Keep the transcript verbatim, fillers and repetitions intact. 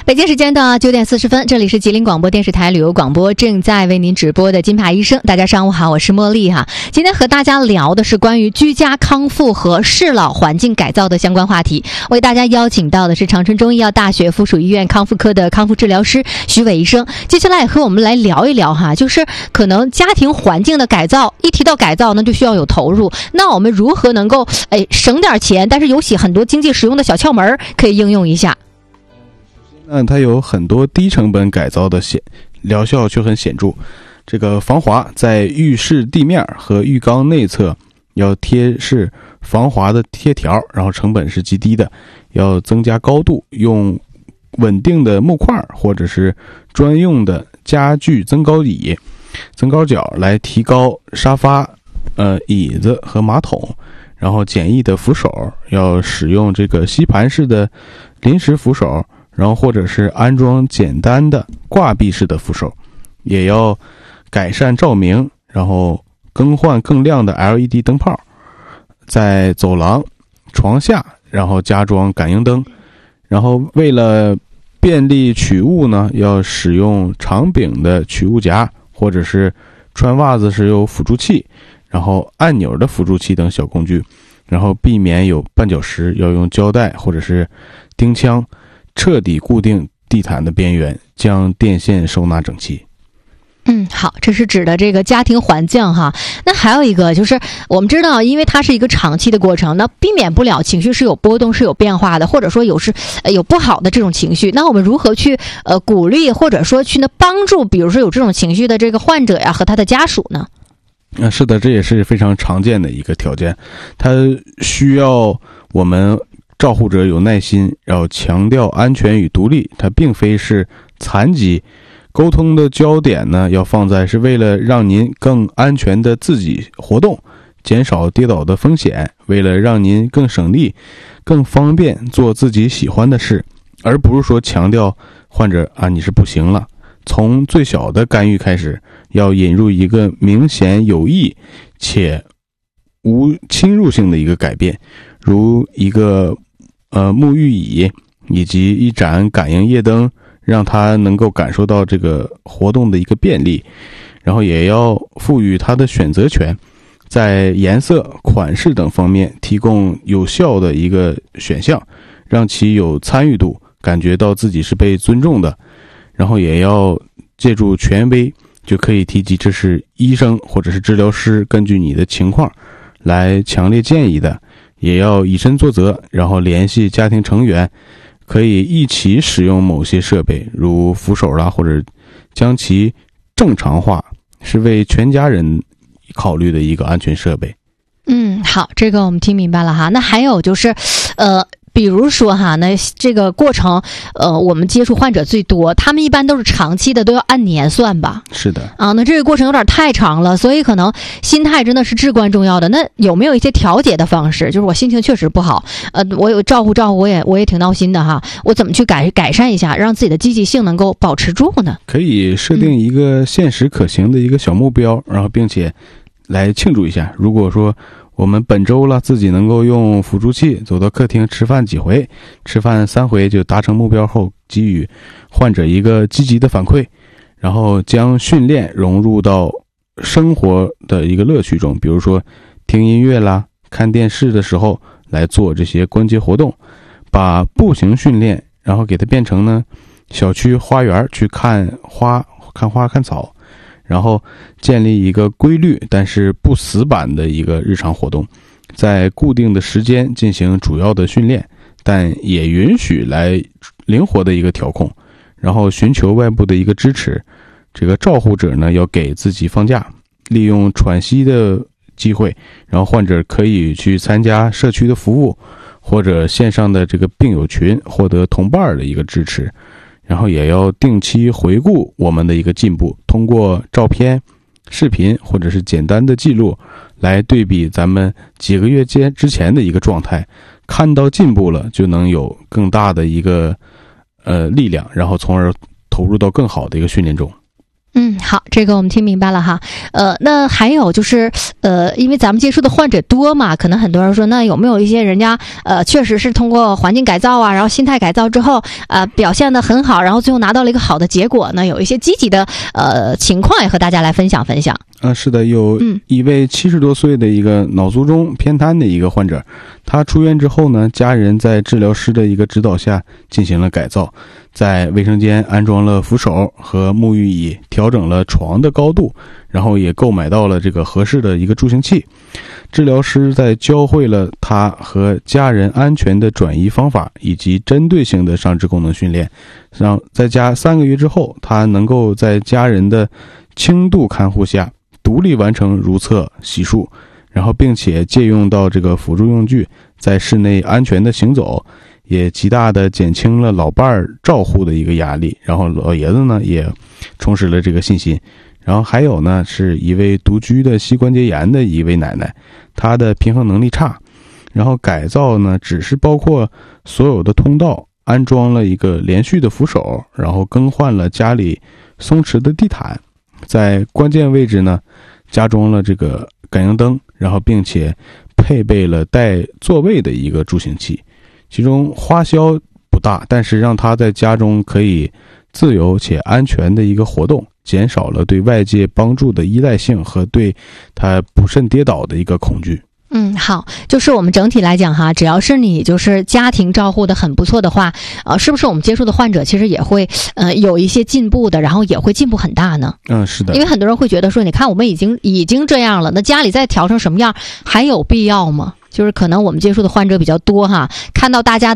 北京时间的九点四十分，这里是吉林广播电视台旅游广播，正在为您直播的金牌医生。大家上午好，我是茉莉哈。今天和大家聊的是关于居家康复和适老环境改造的相关话题。为大家邀请到的是长春中医药大学附属医院康复科的康复治疗师徐伟医生。接下来也和我们来聊一聊哈，就是可能家庭环境的改造，一提到改造呢，就需要有投入。那我们如何能够哎省点钱，但是有些很多经济实用的小窍门可以应用一下？ 那它有很多低成本改造的显疗效却很显著。这个防滑在浴室地面和浴缸内侧要贴饰防滑的贴条，然后成本是极低的。要增加高度，用稳定的木块或者是专用的家具增高椅、增高角来提高沙发、呃椅子和马桶。然后简易的扶手要使用这个吸盘式的临时扶手，然后或者是安装简单的挂壁式的扶手，也要改善照明，然后更换更亮的 L E D 灯泡，在走廊、床下，然后加装感应灯，然后为了便利取物呢，要使用长柄的取物夹，或者是穿袜子时有辅助器，然后按钮的辅助器等小工具，然后避免有绊脚石，要用胶带或者是钉枪彻底固定地毯的边缘，将电线收纳整齐。 嗯，好，这是指的这个家庭环境哈。那还有一个就是我们知道，因为它是一个长期的过程，那避免不了情绪是有波动、是有变化的，或者说有是呃有不好的这种情绪。那我们如何去呃鼓励，或者说去呢帮助，比如说有这种情绪的这个患者呀和他的家属呢？ 啊，是的，这也是非常常见的一个条件，它需要我们照护者有耐心，要强调安全与独立，它并非是残疾。沟通的焦点呢，要放在是为了让您更安全的自己活动，减少跌倒的风险，为了让您更省力、更方便做自己喜欢的事，而不是说强调患者啊你是不行了。从最小的干预开始，要引入一个明显有益且无侵入性的一个改变，如一个呃沐浴椅以及一盏感应夜灯，让他能够感受到这个活动的一个便利，然后也要赋予他的选择权，在颜色、款式等方面提供有效的一个选项，让其有参与度，感觉到自己是被尊重的。然后也要借助权威，就可以提及这是医生或者是治疗师根据你的情况来强烈建议的，也要以身作则，然后联系家庭成员，可以一起使用某些设备，如扶手啦，或者将其正常化，是为全家人考虑的一个安全设备。 嗯，好，这个我们听明白了哈。那还有就是，呃。比如说哈，那这个过程，呃，我们接触患者最多，他们一般都是长期的，都要按年算吧？ 是的。 啊，那这个过程有点太长了，所以可能心态真的是至关重要的。那有没有一些调节的方式？就是我心情确实不好，呃，我有照顾照顾，我也我也挺闹心的哈，我怎么去改改善一下，让自己的积极性能够保持住呢？ 可以设定一个现实可行的一个小目标，嗯、然后并且来庆祝一下。如果说我们本周了自己能够用辅助器走到客厅吃饭几回，吃饭三回就达成目标后，给予患者一个积极的反馈，然后将训练融入到生活的一个乐趣中，比如说听音乐啦、看电视的时候来做这些关节活动，把步行训练然后给它变成呢小区花园去看花、看花、看草，然后建立一个规律但是不死板的一个日常活动，在固定的时间进行主要的训练，但也允许来灵活的一个调控，然后寻求外部的一个支持。这个照护者呢要给自己放假，利用喘息的机会，然后患者可以去参加社区的服务或者线上的这个病友群，获得同伴的一个支持。然后也要定期回顾我们的一个进步，通过照片、视频或者是简单的记录来对比咱们几个月间之前的一个状态，看到进步了就能有更大的一个呃力量，然后从而投入到更好的一个训练中。 嗯， 好，这个我们听明白了哈。呃，那还有就是，呃，因为咱们接触的患者多嘛，可能很多人说，那有没有一些人家呃，确实是通过环境改造啊，然后心态改造之后，呃，表现得很好，然后最后拿到了一个好的结果呢？有一些积极的呃情况也和大家来分享分享。 啊，是的，有一位七十多岁的一个脑卒中偏瘫的一个患者，他出院之后呢，家人在治疗师的一个指导下进行了改造，在卫生间安装了扶手和沐浴椅，调整了床的高度，然后也购买到了这个合适的一个助行器。治疗师在教会了他和家人安全的转移方法以及针对性的上肢功能训练，让在家三个月之后，他能够在家人的轻度看护下独立完成如厕洗漱，然后并且借用到这个辅助用具，在室内安全的行走，也极大的减轻了老伴儿照护的一个压力，然后老爷子呢也充实了这个信心。然后还有呢，是一位独居的膝关节炎的一位奶奶，她的平衡能力差，然后改造呢只是包括所有的通道安装了一个连续的扶手，然后更换了家里松弛的地毯，在关键位置呢加装了这个感应灯，然后并且配备了带座位的一个助行器。其中花销不大，但是让他在家中可以自由且安全的一个活动，减少了对外界帮助的依赖性和对他不慎跌倒的一个恐惧。 嗯，好，就是我们整体来讲哈，只要是你就是家庭照护的很不错的话，呃，是不是我们接触的患者其实也会呃有一些进步的，然后也会进步很大呢？ 嗯，是的。 因为很多人会觉得说，你看我们已经已经这样了，那家里再调成什么样还有必要吗？就是可能我们接触的患者比较多哈，看到大家